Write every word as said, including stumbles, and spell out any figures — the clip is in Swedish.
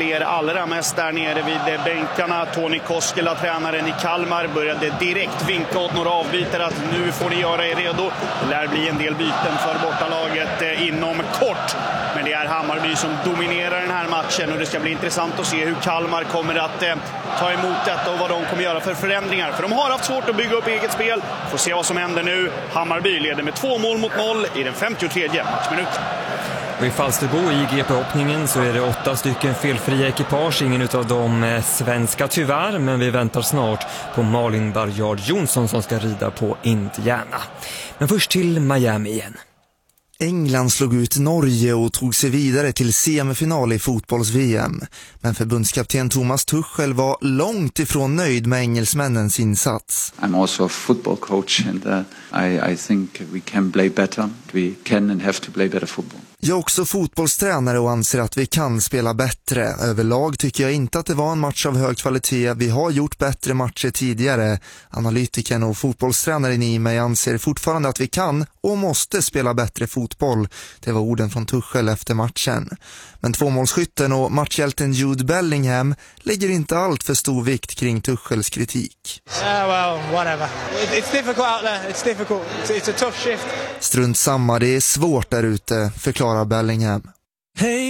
ler allra mest där nere vid bänkarna. Toni Koskela, tränaren i Kalmar, började direkt vinka åt några avbytare att nu får ni göra er redo. Det lär bli en del byten för bortalaget inom kort. Men det är Hammarby som dominerar den här matchen och det ska bli intressant att se hur Kalmar kommer att eh, ta emot detta och vad de kommer göra för förändringar. För de har haft svårt att bygga upp eget spel. Får se vad som händer nu. Hammarby leder med två mål mot noll i den femtiotredje matchminuten. Och i Falsterbo i G P-hoppningen så är det åtta stycken felfria ekipage. Ingen av dem är svenska tyvärr, men vi väntar snart på Malin Barjard Jonsson som ska rida på Indiana. Men först till Miami igen. England slog ut Norge och tog sig vidare till semifinal i fotbolls-V M. Men förbundskapten Thomas Tuchel var långt ifrån nöjd med engelsmännens insats. I'm also a football coach and uh, I, I think we can play better. We can and have to play better football. Jag är också fotbollstränare och anser att vi kan spela bättre. Överlag tycker jag inte att det var en match av hög kvalitet. Vi har gjort bättre matcher tidigare. Analytikern och fotbollstränaren i mig anser fortfarande att vi kan och måste spela bättre fotboll. Det var orden från Tuchel efter matchen. Men tvåmålsskytten och matchhjälten Jude Bellingham lägger inte allt för stor vikt kring Tuchels kritik. Yeah, well, whatever. It's difficult out there. It's difficult. It's a tough shift. Strunt samma, det är svårt där ute, förklarar Bellingham. Hey.